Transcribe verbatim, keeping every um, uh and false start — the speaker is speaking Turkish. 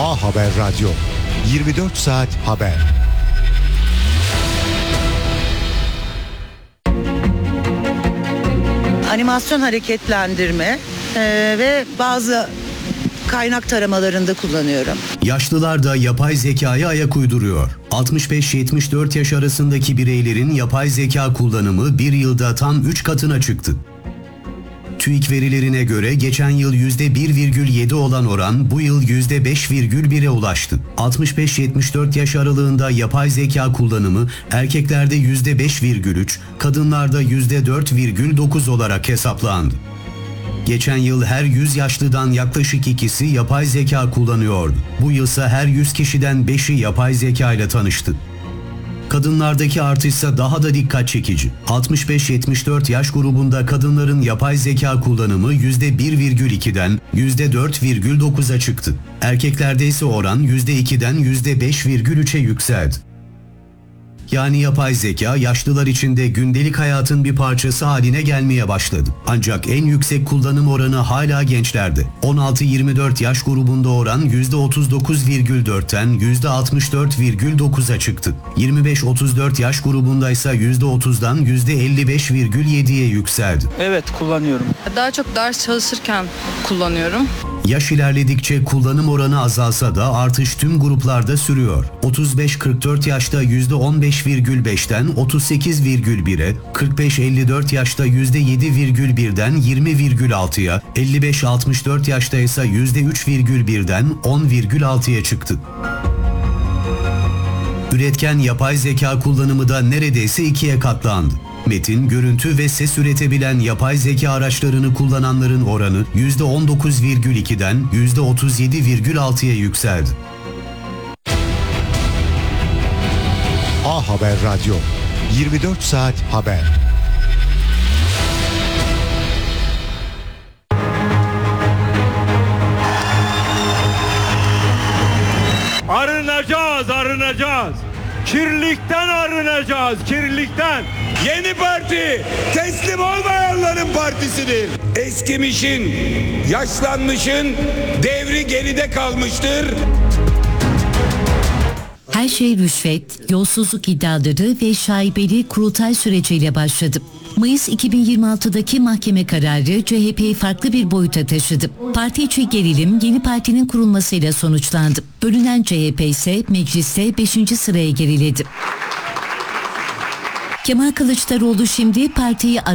A Haber Radyo, yirmi dört saat haber. Animasyon hareketlendirme e, ve bazı kaynak taramalarında kullanıyorum. Yaşlılar da yapay zekaya ayak uyduruyor. altmış beş yetmiş dört yaş arasındaki bireylerin yapay zeka kullanımı bir yılda tam üç katına çıktı. TÜİK verilerine göre geçen yıl yüzde bir virgül yedi olan oran bu yıl yüzde beş virgül bire ulaştı. altmış beş yetmiş dört yaş aralığında yapay zeka kullanımı erkeklerde yüzde beş virgül üç, kadınlarda yüzde dört virgül dokuz olarak hesaplandı. Geçen yıl her yüz yaşlıdan yaklaşık ikisi yapay zeka kullanıyordu. Bu yılsa her yüz kişiden beşi yapay zeka ile tanıştı. Kadınlardaki artışsa daha da dikkat çekici. altmış beş yetmiş dört yaş grubunda kadınların yapay zeka kullanımı yüzde bir virgül ikiden yüzde dört virgül dokuza çıktı. Erkeklerde ise oran yüzde ikiden yüzde beş virgül üçe yükseldi. Yani yapay zeka yaşlılar için de gündelik hayatın bir parçası haline gelmeye başladı. Ancak en yüksek kullanım oranı hala gençlerde. on altı yirmi dört yaş grubunda oran yüzde otuz dokuz virgül dörtten yüzde altmış dört virgül dokuza çıktı. yirmi beş otuz dört yaş grubunda ise yüzde otuzdan yüzde elli beş virgül yediye yükseldi. Evet, kullanıyorum. Daha çok ders çalışırken kullanıyorum. Yaş ilerledikçe kullanım oranı azalsa da artış tüm gruplarda sürüyor. otuz beş kırk dört yaşta yüzde on beş virgül beşten otuz sekiz virgül bire, kırk beş elli dört yaşta yüzde yedi virgül birden yirmi virgül altıya, elli beş altmış dört yaşta ise yüzde üç virgül birden on virgül altıya çıktı. Üretken yapay zeka kullanımı da neredeyse ikiye katlandı. Metin, görüntü ve ses üretebilen yapay zeka araçlarını kullananların oranı yüzde on dokuz virgül ikiden yüzde otuz yedi virgül altıya yükseldi. A Haber Radyo, yirmi dört saat haber. Arınacağız, arınacağız. Kirlilikten arınacağız, kirlilikten. Yeni parti teslim olmayanların partisidir. Eskimişin, yaşlanmışın devri geride kalmıştır. Her şey rüşvet, yolsuzluk iddiaları ve şaibeli kurultay süreciyle başladı. Mayıs iki bin yirmi altıdaki mahkeme kararı C H P'yi farklı bir boyuta taşıdı. Parti içi gerilim yeni partinin kurulmasıyla sonuçlandı. Bölünen C H P ise mecliste beşinci sıraya geriledi. Kemal Kılıçdaroğlu şimdi partiyi